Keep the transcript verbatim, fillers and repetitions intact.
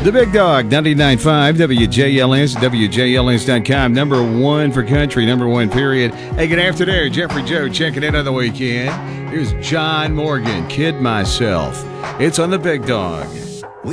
The Big Dog, ninety-nine point five, W J L S, W J L S dot com. Number one for country, number one, period. Hey, good afternoon. Jeffrey Joe checking in on the weekend. Here's John Morgan, Kid Myself. It's on the Big Dog.